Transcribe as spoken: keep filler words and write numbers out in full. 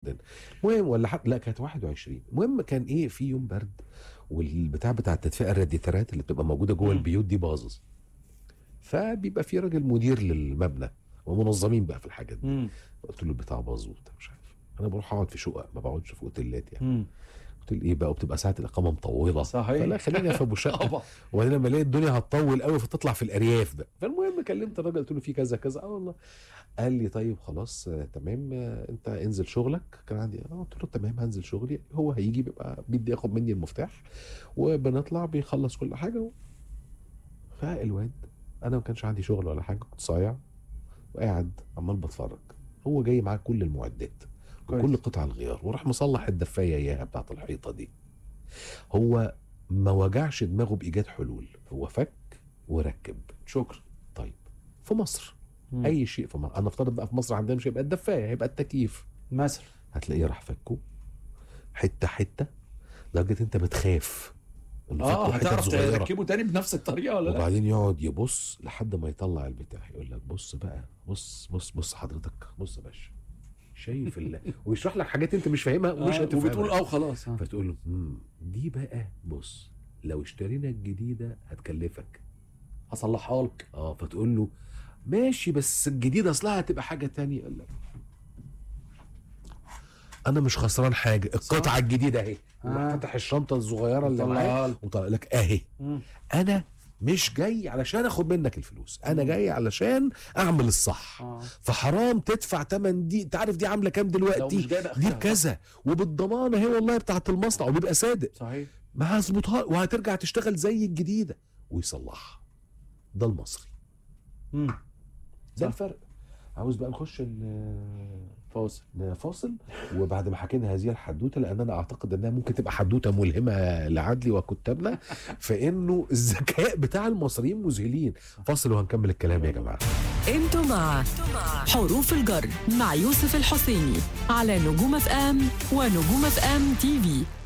جدا. المهم ولا حتى لا كانت واحد وعشرين. المهم كان ايه في يوم برد والبتاع بتاع التدفئه الراديترات اللي بتبقى موجوده جوه البيوت دي باظت، فبيبقى في راجل مدير للمبنى ومنظمين بقى في الحاجات دي. قلت له البتاع باظ وبتاع مش عارف، انا بروح اقعد في شقق ما بقعدش في اوتيلات يعني. مم. قلت له ايه بقى، وبتبقى ساعه الاقامه مطوله صحيح. فلا خليني في ابو شقه. وبعدين لما الاقي الدنيا هتطول قوي فتطلع في الارياف بقى. فالمهم كلمت الراجل قلت له في كذا كذا. اه والله. قال لي طيب خلاص آه تمام آه انت انزل شغلك. كان عندي اه قلت له تمام هنزل شغلي. هو هيجي بيبقى بيدي ياخد مني المفتاح وبنطلع بيخلص كل حاجه و... فالواد انا ما كانش عندي شغل ولا حاجه، كنت صايع وقاعد عمال بتفرج. هو جاي معاه كل المعدات وكل قطع الغيار وراح مصلح الدفايه اياها بتاعت الحيطه دي. هو ما وجعش دماغه بايجاد حلول، هو فك وركب. شكرا. طيب في مصر مم. اي شيء في مصر، انا افترض بقى في مصر عندنا مش هيبقى الدفايه هيبقى التكييف مثلا، هتلاقيه راح فكه حته حته لدرجه انت بتخاف اه هتعرف تركبه تاني بنفس الطريقه ولا لا؟ وبعدين يقعد يبص لحد ما يطلع البتاع يقول لك بص بقى بص بص بص حضرتك بص يا باشا شايف الله ويشرح لك حاجات انت مش فاهمها ومش آه هتفهمها وبتقول اه خلاص. آه. فتقول له امم دي بقى بص لو اشترينا الجديده هتكلفك هصلحها لك. اه فتقول له ماشي بس الجديده اصلها هتبقى حاجه تانية. يقول لك انا مش خسران حاجه، القطعه الجديده اهي. آه. فتح الشنطه الصغيره اللي معاه وطلع لك اهي. انا مش جاي علشان اخد منك الفلوس، انا جاي علشان اعمل الصح. آه. فحرام تدفع تمن دي. انت عارف دي عامله كام دلوقتي؟ دي بكذا وبالضمانه هي والله بتاعت المصنع وبيبقى صادق. صحيح. ما هظبطها وهترجع تشتغل زي الجديده ويصلحها. ده المصري. امم ده الفرق. عاوز بقى نخش فاصل فاصل وبعد ما حكينا هذه الحدوته، لان انا اعتقد انها ممكن تبقى حدوته ملهمه لعدلي وكتابنا فانه الذكاء بتاع المصريين مذهلين. فاصل وهنكمل الكلام يا جماعه. انتوا مع حروف الجر مع يوسف الحسيني على نجوم اف ام ونجوم اف ام تي في.